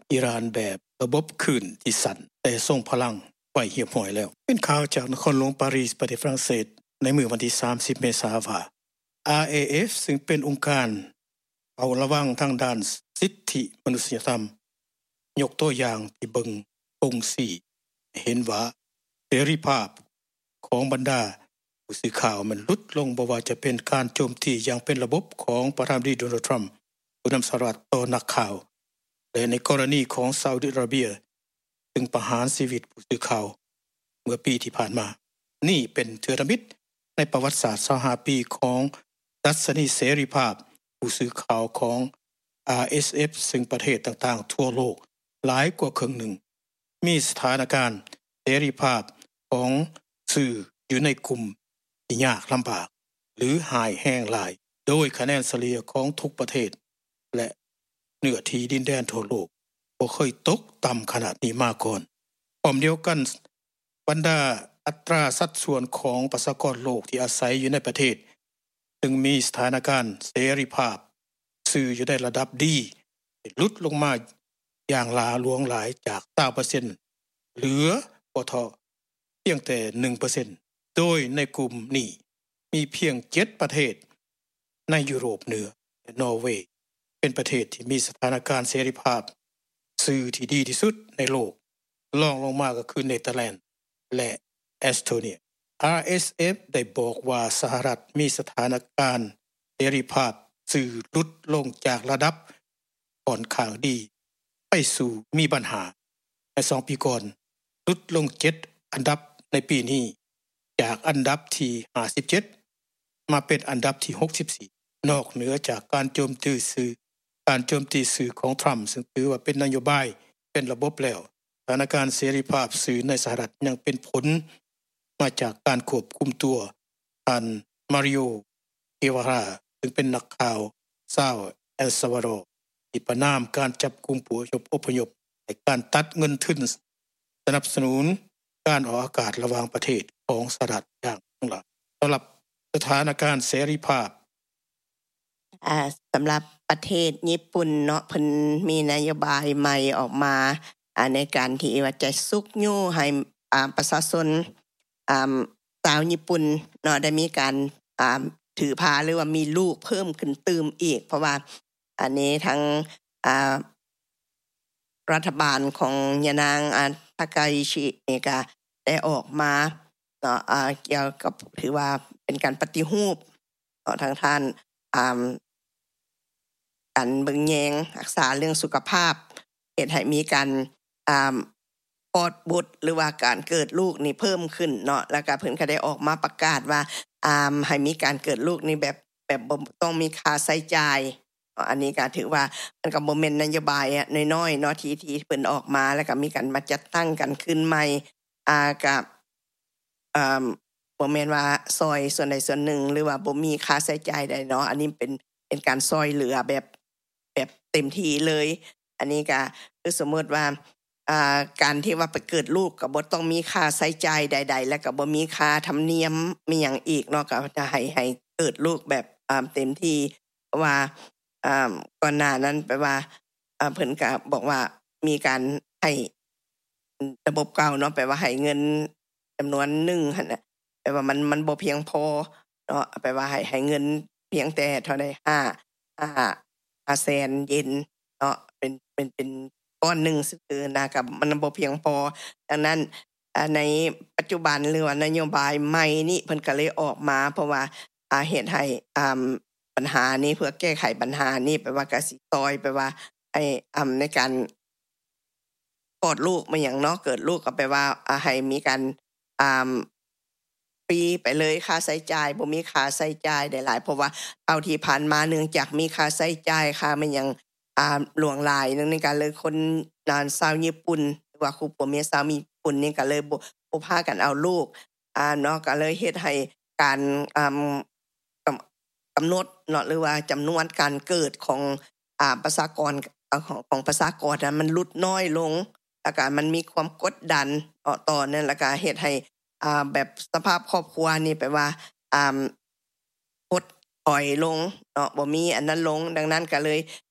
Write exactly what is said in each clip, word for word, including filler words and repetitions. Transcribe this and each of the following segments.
อิหร่านแบบระบบคลื่นที่สั่นแต่ทรงพลังไว้เหี่ยวห้อยแล้วเป็นข่าวจากนครหลวงปารีสประเทศฝรั่งเศสในมื้อวันที่สามสิบเมษายนว่า อาร์ เอ เอฟ ซึ่งเป็นองค์การเอาระวังทางด้านสิทธิมนุษยธรรมยกตัวอย่างที่เบิงปงสี่เห็นว่าเสรีภาพของบรรดาผู้สื่อข่าวมันลดลงบ่ว่าจะเป็นการโจมตีอย่างเป็นระบบของประธานาธิบดีโดนัลด์ทรัมป์ผู้นำสหรัฐต่อนักข่าวและในกรณีของซาอุดิอาระเบียซึ่งประหารชีวิตผู้สื่อข่าวเมื่อปีที่ผ่านมานี่เป็นเทือมิตในประวัติศาสตร์ยี่สิบห้าปีของรัศนีเสรีภาพผู้สื่อข่าวของ อาร์ เอส เอฟ ซึ่งประเทศต่างๆทั่วโลกหลายกว่าครึ่งหนึ่งมีสถานการณ์เสรีภาพของสื่ออยู่ในกลุ่มที่ยากลำบากหรือหายแห้งหลายโดยคะแนนเฉลี่ยของทุกประเทศและเนื้อที่ดินแดนทั่วโลกบ่เคยตกต่ำขนาดนี้มาก่อนพร้อมเดียวกันบรรดาอัตราสัดส่วนของประชากรโลกที่อาศัยอยู่ในประเทศซึ่งมีสถานการณ์เสรีภาพสื่ออยู่ในระดับดีลดลงมาอย่างหลาหลวงหลายจาก เก้าเปอร์เซ็นต์ เหลือบ่เท่าเพียงแต่ หนึ่งเปอร์เซ็นต์ โดยในกลุ่มนี้มีเพียงเจ็ดประเทศในยุโรปเหนือและนอร์เวย์เป็นประเทศที่มีสถานการณ์เสรีภาพสื่อที่ดีที่สุดในโลกรองลงมาก็คือเนเธอร์แลนด์และเอสโตเนีย อาร์ เอส เอฟ ได้บอกว่าสหรัฐมีสถานการณ์เสรีภาพสื่อลดลงจากระดับค่อนข้างดีไปสู่มีปัญหาในสองปีก่อนลดลงเจ็ดอันดับในปีนี้จากอันดับที่ห้าสิบเจ็ดมาเป็นอันดับที่หกสิบสี่นอกเหนือจากการโจมตีสื่อการโจมตีสื่อของทรัมป์ซึ่งถือว่าเป็นนโยบายเป็นระบบแล้วสถานการณ์เสรีภาพสื่อในสหรัฐยังเป็นผลมาจากการควบคุมตัวท่านมาริโอเอวาราซึ่งเป็นนักข่าวชาวเอลซาวาดอร์ที่ประนามการจับกุมผู้อพยพและการตัดเงินทุนสนับสนุนการออกอากาศระหว่างประเทศของสหรัฐอย่างทั้งหลายสำหรับสถานการณ์เสรีภาพอ่าสำหรับประเทศญี่ปุ่นเนาะเพิ่นมีนโยบายใหม่ออกมาอ่าในการที่ว่าจะซุกยู่ให้อ่าประชาชนอ่าชาวญี่ปุ่นเนาะได้มีการอ่าถือพาหรือว่ามีลูกเพิ่มขึ้นตืมอีกเพราะว่าอันนี้ทั้งอ่ารัฐบาลของยานางอาทากาอิชินี่ก็ได้ออกมาเนาะอ่าเกี่ยวกับถือว่าเป็นการปฏิรูปเนาะทางท่านอ่าการเบิ่งแยงรักษาเรื่องสุขภาพเฮ็ดให้มีการอ่าปลอดบุตรหรือว่าการเกิดลูกนี่เพิ่มขึ้นเนาะแล้วก็เพิ่นก็ได้ออกมาประกาศว่าอ่าให้มีการเกิดลูกนี่แบบแบบบ่ต้องมีค่าใช้จ่ายอันนี้ก็ถือว่ามันก็บ่แม่นนโยบายน้อยๆเนาะที่ที่เพิ่นออกมาแล้วก็มีการมาจัดตั้งกันขึ้นใหม่อ่ากับอ่าบ่แม่นว่าซอยส่วนใดส่วนหนึ่งหรือว่าบ่มีค่าใช้จ่ายใดเนาะอันนี้เป็นเป็นการซอยเหลือแบบแบบเต็มที่เลยอันนี้ก็คือสมมุติว่าอ่าการที่ว่าไปเกิดลูกก็บ่ต้องมีค่าใช้จ่ายใดๆแล้วก็บ่มีค่าธรรมเนียมมีหยังอีกเนาะก็จะให้ให้เกิดลูกแบบอ่าเต็มที่เพราะว่าอ่าก่อนหน้านั้นแปลว่าอ่าเพิ่นก็บอกว่ามีการให้ระบบเก่าเนาะแปลว่าให้เงินจำนวนหนึ่งหั่นน่ะแปลว่ามันมันบ่เพียงพอเนาะแปลว่าให้ให้เงินเพียงแต่เท่าใดห้า ห้า ห้าแสนเยนเนาะเป็นเป็นเป็นก้อนนึงซื่อๆนะก็มันบ่เพียงพอดังนั้นอ่าในปัจจุบันหรือว่านโยบายใหม่นี้เพิ่นก็เลยออกมาเพราะว่าอ่าเฮ็ดให้อ่าปัญหานี้เพื่อแก้ไขปัญหานี้แปลว่าก็สิซอยแปลว่าไอ้อ่าในการกอดลูกมาหยังเนาะเกิดลูกก็แปลว่าอ่าให้มีการอ่าฟรีไปเลยค่าใช้จ่ายบ่มีค่าใช้จ่ายได้หลายเพราะว่าเอาที่ผ่านมาเนื่องจากมีค่าใช้จ่ายค่ามันหยังอ่าหลวงหลายนึงในการเลยคนนานชาวญี่ปุ่นหรือว่าคู่ผัวเมียชาวญี่ปุ่นนี่ก็เลยบ่บ่พากันเอาลูกอ่าเนาะก็เลยเฮ็ดให้การอ่ากำกำหนดเนาะหรือว่าจำนวนการเกิดของอ่าประชากรของของประชากรน่ะมันลดน้อยลงแล้วก็มันมีความกดดันต่อต่อนั่นแล้วก็เฮ็ดให้อ่าแบบสภาพครอบครัวนี่แปลว่าอ่าหดถอยลงเนาะบ่มีอันนั้นลงดังนั้นก็เลย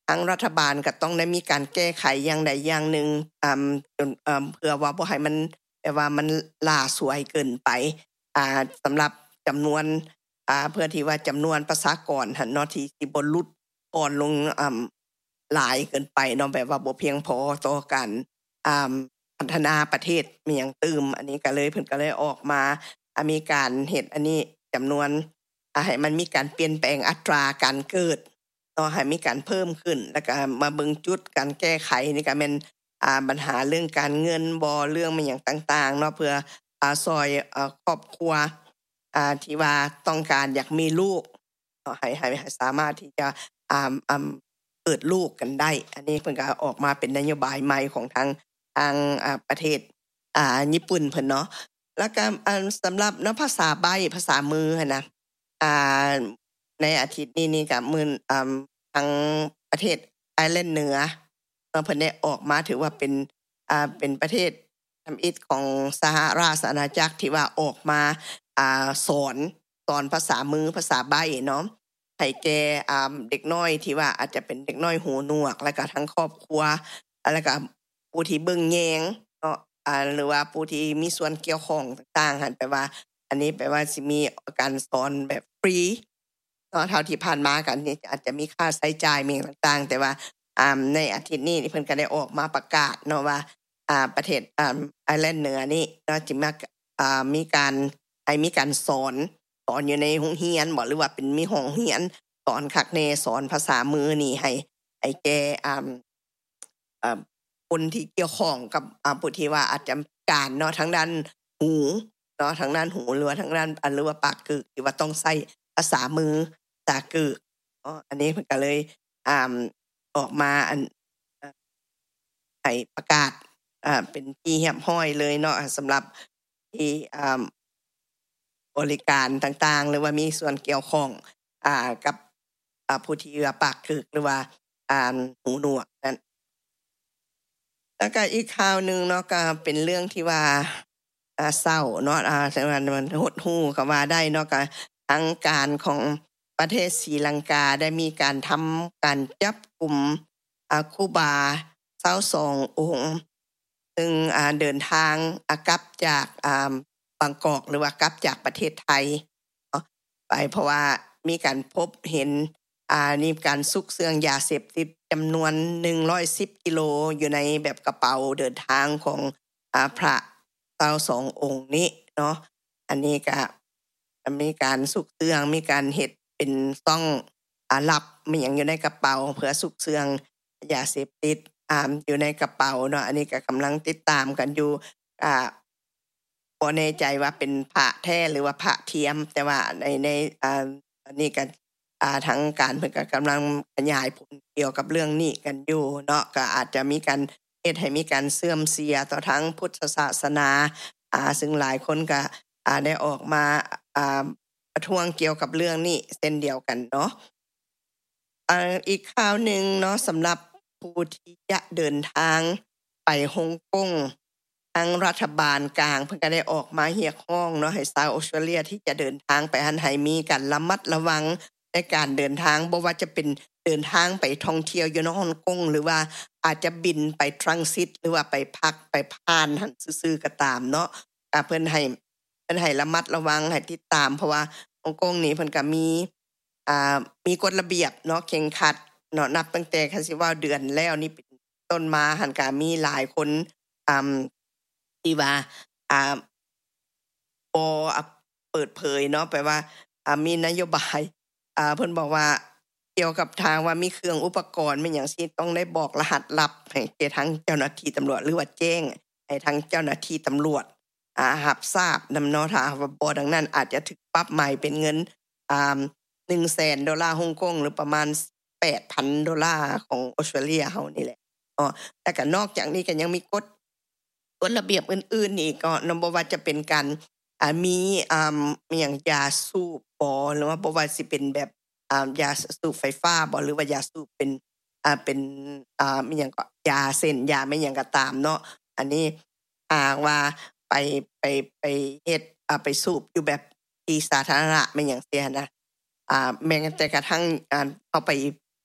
ทางรัฐบาลก็ต้องได้มีการแก้ไขอย่างใดอย่างหนึ่งอ่าจนเอ่อเพื่อว่าบ่ให้มันแบบว่ามันล่าสวยเกินไปอ่าสำหรับจํานวนอ่าเพื่อที่ว่าจํานวนประชากรหั่นเนาะที่สิบ่ลุดอ่อนลงอ่าหลายเกินไปเนาะแบบว่าบ่เพียงพอต่อการอ่าพัฒนาประเทศมีหยังตื่มอันนี้ก็เลยเพิ่นก็เลยออกมาอ่ามีการเฮ็ดอันนี้จํานวนอ่าให้มันมีการเปลี่ยนแปลงอัตราการเกิดเนาะให้มีการเพิ่มขึ้นแล้วก็มาเบิ่งจุดการแก้ไขนี่ก็แม่นอ่าปัญหาเรื่องการเงินบ่เรื่องมีหยังต่างๆเนาะเพื่ออ่าช่วยอ่าครอบครัวอ่าที่ว่าต้องการอยากมีลูกเนาะให้ให้ให้สามารถที่จะอ่าอ่าเกิดลูกกันได้อันนี้เพิ่นก็ออกมาเป็นนโยบายใหม่ของทางทางอ่าประเทศอ่าญี่ปุ่นเพิ่นเนาะแล้วก็อันสำหรับเนาะภาษาใบ้ภาษามือหั่นนะอ่าในอาทิตย์นี้นี่ก็มื้ออ่าทางประเทศไอร์แลนด์เหนือเนาะเพิ่นได้ออกมาถือว่าเป็นอ่าเป็นประเทศทำอิฐของสหราชอาณาจักรที่ว่าออกมาอ่าสอนสอนภาษามือภาษาใบ้เนาะให้แก่อ่าเด็กน้อยที่ว่าอาจจะเป็นเด็กน้อยหูหนวกแล้วก็ทั้งครอบครัวแล้วก็ผู้ที่เบิ่งแยงเนาะอ่าหรือว่าผู้ที่มีส่วนเกี่ยวข้องต่างๆหั่นแปลว่าอันนี้แปลว่าสิมีการสอนแบบฟรีเนาะเท่าที่ผ่านมากันนี่อาจจะมีค่าใช้จ่ายมีต่างๆแต่ว่าอ่าในอาทิตย์นี้เพิ่นก็ได้ออกมาประกาศเนาะว่าอ่าประเทศอ่าไอร์แลนด์เหนือนี่เนาะสิมาอ่ามีการให้มีการสอนสอนอยู่ในโรงเรียนบ่หรือว่าเป็นมีห้องเรียนสอนคักแน่สอนภาษามือนี่ให้ให้แก่อ่าอ่าคนที่เกี่ยวข้องกับอ่าผู้ที่ว่าอาจจะการเนาะทางด้านหูเนาะทางด้านหูหรือว่าทางด้านหรือว่าปากกึกที่ว่าต้องใช้ภาษามือภาษากึกอ๋ออันนี้เพิ่นก็เลยอ่าออกมาอันให้ประกาศอ่าเป็นที่เรียบร้อยเลยเนาะสำหรับที่อ่าบริการต่างๆหรือว่ามีส่วนเกี่ยวข้องอ่ากับอ่าผู้ที่ว่าปากกึกหรือว่าอ่าหูหนวกนั้นแล้วก็อีกข่าวนึงเนาะก็เป็นเรื่องที่ว่าอ่าเศร้าเนาะอ่าแต่ว่ามันหดหู่ก็ว่าได้เนาะก็ทางการของประเทศศรีลังกาได้มีการทำการจับกุมอ่าครูบายี่สิบสององค์ซึ่งอ่าเดินทางอ่ากลับจากอ่าบางกอกหรือว่ากลับจากประเทศไทยเนาะไปเพราะว่ามีการพบเห็นอ่านี่การซุกเสื่องยาเสพติดจำนวนหนึ่งร้อยสิบกิโลอยู่ในแบบกระเป๋าเดินทางของอ่าพระยี่สิบสององค์นี้เนาะอันนี้ก็มีการซุกเสื่องมีการเฮ็ดเป็นต้องอ่าลับมีหยังอยู่ในกระเป๋าเพื่อซุกเสื่องยาเสพติดอ่าอยู่ในกระเป๋าเนาะอันนี้ก็กำลังติดตามกันอยู่อ่าบ่แน่ใจว่าเป็นพระแท้หรือว่าพระเทียมแต่ว่าในในอ่าอันนี้ก็อ่าทางการเพิ่นก็กำลังขยายผลเกี่ยวกับเรื่องนี้กันอยู่เนาะก็อาจจะมีการเฮ็ดให้มีการเสื่อมเสียต่อทั้งพุทธศาสนาอ่าซึ่งหลายคนก็อ่าได้ออกมาอ่าประท้วงเกี่ยวกับเรื่องนี้เช่นเดียวกันเนาะอ่าอีกข่าวนึงเนาะสำหรับผู้ที่จะเดินทางไปฮ่องกงทางรัฐบาลกลางเพิ่นก็ได้ออกมาเรียกร้องเนาะให้ชาวออสเตรเลียที่จะเดินทางไปหั้นให้มีการระมัดระวังในการเดินทางบ่ว่าจะเป็นเดินทางไปท่องเที่ยวอยู่ในฮ่องกงหรือว่าอาจจะบินไปทรานซิตหรือว่าไปพักไปผ่านหั่นซื่อๆก็ตามเนาะอ่าเพิ่นให้เพิ่นให้ระมัดระวังให้ติดตามเพราะว่าฮ่องกงนี่เพิ่นก็มีอ่ามีกฎระเบียบเนาะเคร่งครัดเนาะนับตั้งแต่คันสิว่าเดือนแล้วนี่เป็นต้นมาหั่นก็มีหลายคนอ่าที่ว่าอ่าบ่เปิดเผยเนาะแปลว่าอ่ามีนโยบายอ่าเพิ่นบอกว่าเกี่ยวกับทางว่ามีเครื่องอุปกรณ์แม่นหยังสิต้องได้บอกรหัสลับให้แก่ทางเจ้าหน้าที่ตำรวจหรือว่าแจ้งให้ทางเจ้าหน้าที่ตำรวจอ่ารับทราบนำเนาะถ้าว่าบ่ดังนั้นอาจจะถูกปรับใหม่เป็นเงินอ่า หนึ่งแสน ดอลลาร์ฮ่องกงหรือประมาณ แปดพัน ดอลลาร์ของออสเตรเลียเฮานี่แหละอ๋อแล้วก็นอกจากนี้ก็ยังมีกฎกฎระเบียบอื่นๆอีกก็บ่ว่าจะเป็นการอ่ามีอ่ามีหยังยาสูบบ่หรือว่าบ่ว่าสิเป็นแบบอ่ายาสูบไฟฟ้าบ่หรือว่ายาสูบเป็นอ่าเป็นอ่ามีหยังก็ยาเส้นยาแม่นหยังก็ตามเนาะอันนี้หากว่าไปไปไปเฮ็ดอ่าไปสูบอยู่แบบที่สาธารณะแม่นหยังเสียนะอ่าแม้แต่กระทั่งอ่าเอาไปไป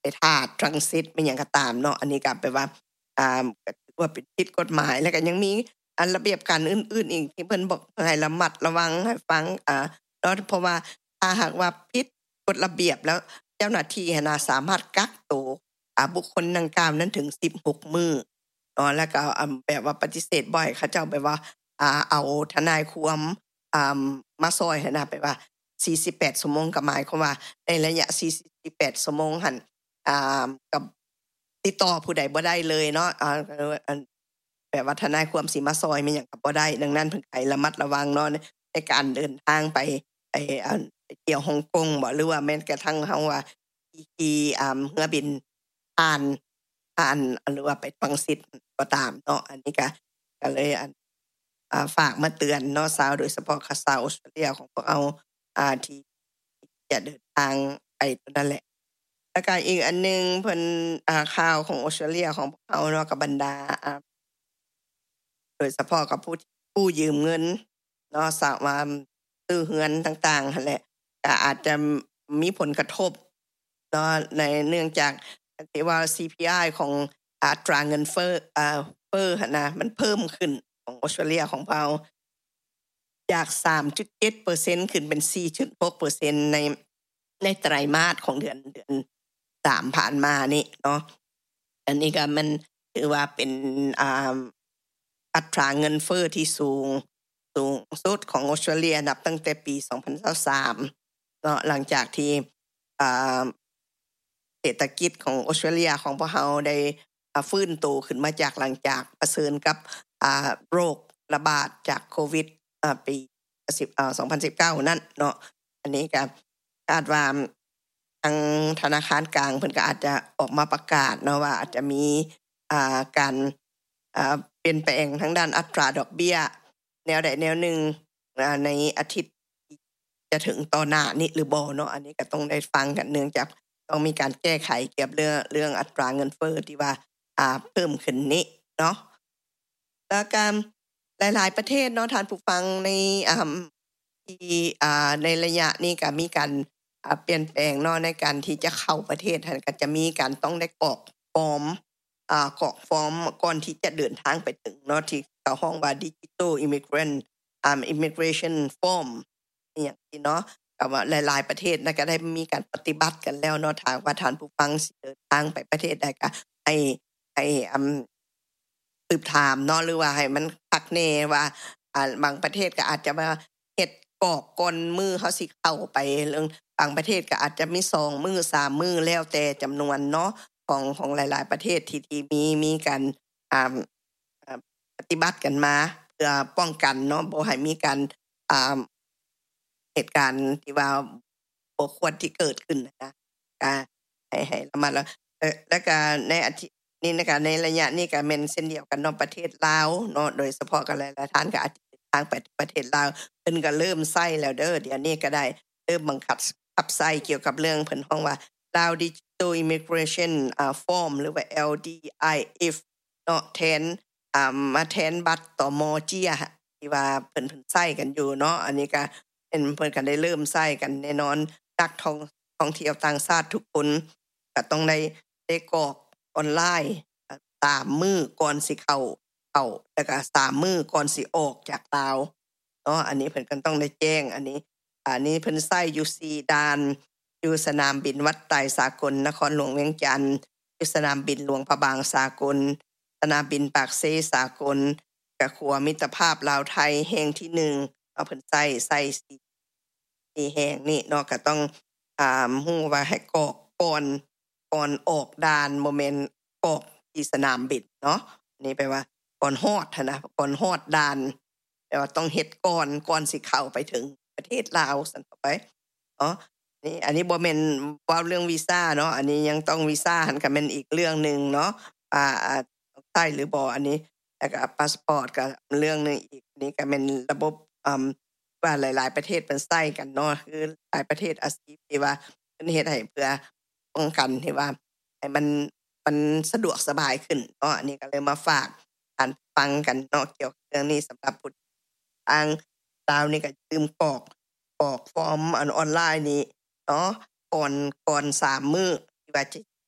ท่าทรังสิตเป็นหยังก็ตามเนาะอันนี้ก็แปลว่าอ่าก็ถือว่าเป็นผิดกฎหมายแล้วก็ยังมีอันระเบียบการอื่นๆอีกที่เพิ่นบอกให้ระมัดระวังให้ฟังอ่าเนาะเพราะว่าถ้าหากว่าผิดกฎระเบียบแล้วเจ้าหน้าที่น่ะสามารถกักตัวอ่าบุคคลดังกล่าวนั้นถึงสิบหกมื้อเนาะแล้วก็อ่าแบบว่าปฏิเสธบ่อยเขาเจ้าแบบว่าอ่าเอาทนายความอ่ามาซอยให้นะแบบว่าสี่สิบแปดชั่วโมงก็หมายความว่าในระยะสี่สิบแปดชั่วโมงหั่นอ่ากับติดต่อผู้ใดบ่ได้เลยเนาะอ่าอันแบบว่าทนายความสิมาซอยมันหยังก็บ่ได้ดังนั้นเพิ่นให้ระมัดระวังเนาะในการเดินทางไปไอ้อันไปเที่ยวฮ่องกงบ่หรือว่าแม้กระทั่งเฮาว่าขี่อ่าเรือบินผ่านผ่านหรือว่าไปทรังสิตก็ตามเนาะอันนี้ก็ก็เลยอันอ่าฝากมาเตือนเนาะสาวโดยเฉพาะชาวออสเตรเลียของพวกเราอ่าที่จะเดินทางไปนั่นแหละแล้วก็อีกอันนึงเพิ่นอ่าข่าวของออสเตรเลียของพวกเราเนาะกับบรรดาอ่าโดยเฉพาะกับผู้ผู้ยืมเงินเนาะสามารถซื้อเรือนต่างๆนั่นแหละก็อาจจะมีผลกระทบเนาะในเนื่องจากที่ว่า ซี พี ไอ ของอัตราเงินเฟ้ออ่าเฟ้อหั่นนะมันเพิ่มขึ้นของออสเตรเลียของเราจาก สามจุดเจ็ดเปอร์เซ็นต์ ขึ้นเป็น สี่จุดหกเปอร์เซ็นต์ ในในไตรมาสของเดือนเดือนสามผ่านมานี่เนาะอันนี้ก็มันถือว่าเป็นอ่าอัตราเงินเฟ้อที่สูงสูงสุดของออสเตรเลียนับตั้งแต่ปีสองพันยี่สิบสามเนาะหลังจากที่อ่าเศรษฐกิจของออสเตรเลียของพวกเราได้อ่าฟื้นตัวขึ้นมาจากหลังจากเผชิญกับอ่าโรคระบาดจากโควิดอ่าปี10อ่าสองพันสิบเก้านั่นเนาะอันนี้ก็คาดว่าทางธนาคารกลางเพิ่นก็อาจจะออกมาประกาศเนาะว่าอาจจะมีอ่าการอ่าเปลี่ยนแปลงทางด้านอัตราดอกเบี้ยแนวใดแนวหนึ่งอ่าในอาทิตย์จะถึงต่อหน้านี้หรือบ่เนาะอันนี้ก็ต้องได้ฟังกันเนื่องจากต้องมีการแก้ไขเกี่ยวกับเรื่องเรื่องอัตราเงินเฟ้อที่ว่าอ่าเพิ่มขึ้นนี้เนาะแล้วการหลายๆประเทศเนาะท่านผู้ฟังในอ่าที่อ่าในระยะนี้ก็มีการอ่าเปลี่ยนแปลงเนาะในการที่จะเข้าประเทศท่านก็จะมีการต้องได้กรอกฟอร์มอ่ากรอกฟอร์มก่อนที่จะเดินทางไปถึงเนาะที่เขาฮ้องว่า Digital Immigrant อ่า Immigration Form อหยังนี้เนาะก็ว่าหลายๆประเทศนะก็ได้มีการปฏิบัติกันแล้วเนาะถ้าว่าท่านผู้ฟังสิเดินทางไปประเทศใดก็ให้ให้อ่าสืบถามเนาะหรือว่าให้มันคักแน่ว่าอ่าบางประเทศก็อาจจะมาเฮ็ดกรอกก่อนมื้อเฮาสิเข้าไปเรื่องบางประเทศก็อาจจะมีสองมื้อสามมื้อแล้วแต่จำนวนเนาะของของหลายๆประเทศที่ที่มีมีการอ่าอ่าปฏิบัติกันมาเพื่อป้องกันเนาะบ่ให้มีการอ่าเหตุการณ์ที่ว่าบ่ควรที่เกิดขึ้นนะก็ให้ให้ระมัดระเอ่อแล้วก็ในอาทินี่นะคะในระยะนี้ก็แม่นเช่นเดียวกันเนาะประเทศลาวเนาะโดยเฉพาะก็หลายๆท่านก็อาจจะเดินทางไปประเทศลาวเพิ่นก็เริ่มใช้แล้วเด้อเดี๋ยวนี้ก็ได้เริ่มบังคับขับใช้เกี่ยวกับเรื่องเพิ่นฮ้องว่า Lao Digital Immigration อ่า Form หรือว่า แอล ดี ไอ เอฟ เนาะแทนอ่ามาแทนบัตรตม.เจียที่ว่าเพิ่นเพิ่นใช้กันอยู่เนาะอันนี้ก็เพิ่นเพิ่นก็ได้เริ่มใช้กันแน่นอนนักท่องท่องเที่ยวต่างชาติทุกคนก็ต้องได้ได้กรอกออนไลน์สามมื้อก่อนสิเข้าเข้าแล้วก็สามมื้อก่อนสิออกจากลาวเนาะอันนี้เพิ่นก็ต้องได้แจ้งอันนี้อันนี้เพิ่นใช้อยู่สี่ด่านอยู่สนามบินวัดไต่สากลนครหลวงเวียงจันทน์อยู่สนามบินหลวงพระบางสากลสนามบินปากเซสากลกับขัวมิตรภาพลาวไทยแห่งที่หนึ่งเอาเพิ่นใช้ใช้สี่แห่งนี่เนาะก็ต้องอ่าฮู้ว่าให้กรอกก่อนก่อนออกด่านบ่แม่นกรอกที่สนามบินเนาะนี่แปลว่าก่อนฮอดหั้นนะก่อนฮอดด่านแปลว่าต้องเฮ็ดก่อนก่อนสิเข้าไปถึงประเทศลาวซั่นต่อไปเนาะนี่อันนี้บ่แม่นเว้าเรื่องวีซ่าเนาะอันนี้ยังต้องวีซ่าหั่นก็แม่นอีกเรื่องนึงเนาะอ่าอ่าใช่หรือบ่อันนี้แล้วก็พาสปอร์ตก็เรื่องนึงอีกนี่ก็แม่นระบบอ่าว่าหลายๆประเทศเพิ่นใช้กันเนาะคือหลายประเทศอาศัยที่ว่าเพิ่นเฮ็ดให้เพื่อป้องกันที่ว่าให้มันมันสะดวกสบายขึ้นเนาะอันนี้ก็เลยมาฝากท่านฟังกันเนาะเกี่ยวกับเรื่องนี้สำหรับผู้ทางลาวนี่ก็ลืมกรอกกรอกฟอร์มอันออนไลน์นี้เนาะก่อนก่อนสามมื้อที่ว่าจะเดิน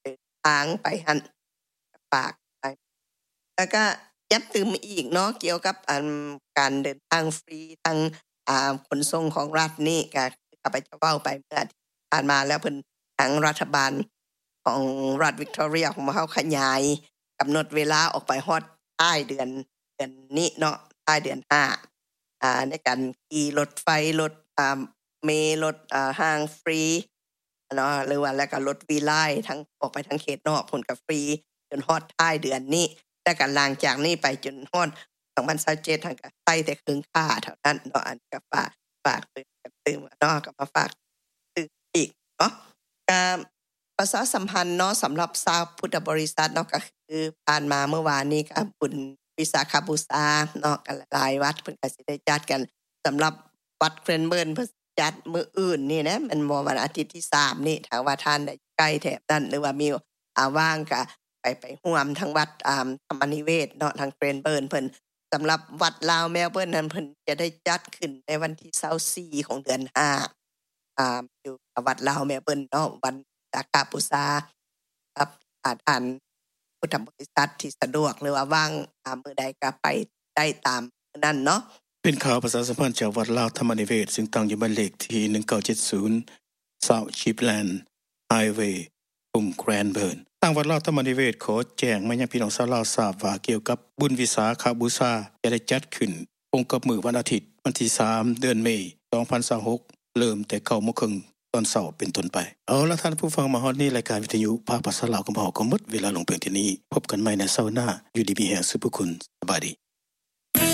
างไปหั่นฝากไปแล้วก็ยับตึมอีกเนาะเกี่ยวกับอันการเดินทางฟรีทางอ่าขนส่งของรัฐนี่ก็ข้าพเจ้าเว้าไปเมื่อที่ผ่านมาแล้วเพิ่นทางรัฐบาลของรัฐวิกตอเรียของเฮาขยายกำหนดเวลาออกไปฮอดท้ายเดือนเดือนนี้เนาะท้ายเดือนห้าอ่าในการขี่รถไฟรถอ่าเมล์รถอ่าห้างฟรีเนาะหรือว่าแล้วก็รถวีไลน์ทั้งออกไปทางเขตนอกพุ่นก็ฟรีจนฮอดท้ายเดือนนี้แล้วก็หลังจากนี้ไปจนฮอดสองพันยี่สิบเจ็ดทางก็ใส่แต่ครึ่งค่าเท่านั้นเนาะอันก็ฝากฝากเตือนกันตื่นเนาะก็มาฝากตื่นอีกเนาะก็ประชาสัมพันธ์เนาะสำหรับชาวพุทธบริษัทเนาะก็คือผ่านมาเมื่อวานนี้ก็บุญวิสาขบูชาเนาะก็หลายวัดเพิ่นก็สิได้จัดกันสำหรับวัดเกรนเบิร์นเพิ่นจัดมื้ออื่นนี่นะมันบ่วันอาทิตย์ที่สามนี่ถ้าว่าท่านได้ใกล้แถบนั้นหรือว่ามีอ่าว่างก็ไปไปร่วมทางวัดอ่าธรรมนิเวศเนาะทางเกรนเบิร์นเพิ่นสำหรับวัดลาวแมลเบิร์นนั้นเพิ่นจะได้จัดขึ้นในวันที่ยี่สิบสี่ของเดือนห้าอ่าอยู่วัดลาวแมลเบิร์นเนาะวันสาขาบูชาครับอาจารย์พุทธบริษัทที่สะดวกหรือว่าว่างอ่ามื้อใดก็ไปได้ตามนั้นเนาะเป็นข่าวประชาสัมพันธ์จากวัดลาวธรรมนิเวศซึ่งตั้งอยู่บ้านเลขที่หนึ่งเก้าเจ็ดศูนย์ South Shipland Highway ปุ่มแกรนเบิร์นทางวัดลาวธรรมนิเวศขอแจ้งมายังพี่น้องชาวลาวทราบว่าเกี่ยวกับบุญวิสาขบูชาจะได้จัดขึ้นตรงกับมื้อวันอาทิตย์วันที่สามเดือนเมษายนสองพันยี่สิบหกเริ่มแต่ เก้าโมงครึ่ง ตอนเช้าเป็นต้นไปเอาล่ะท่านผู้ฟังมาฮอดนี้รายการวิทยุภาคภาษาลาวของเราก็หมดเวลาลงเพียงเท่านี้พบกันใหม่ในเช้าหน้าอยู่ดีมีแรงสุขคุณสบายดี